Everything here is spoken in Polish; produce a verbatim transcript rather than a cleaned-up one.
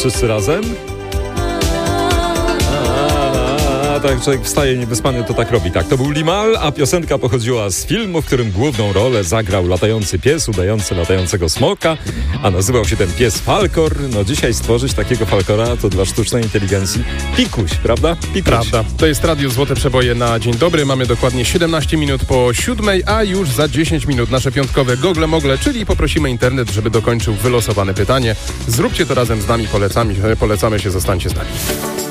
Wszyscy razem? A tak, człowiek wstaje niewyspany, to tak robi. Tak, to był Limahl, a piosenka pochodziła z filmu, w którym główną rolę zagrał latający pies, udający latającego smoka, a nazywał się ten pies Falkor. No dzisiaj stworzyć takiego Falkora to dla sztucznej inteligencji pikuś, prawda? Pikuś. Prawda. To jest Radio Złote Przeboje na dzień dobry. Mamy dokładnie siedemnaście minut po siódmej, a już za dziesięć minut nasze piątkowe gogle mogle, czyli poprosimy internet, żeby dokończył wylosowane pytanie. Zróbcie to razem z nami, polecamy, polecamy się, zostańcie z nami.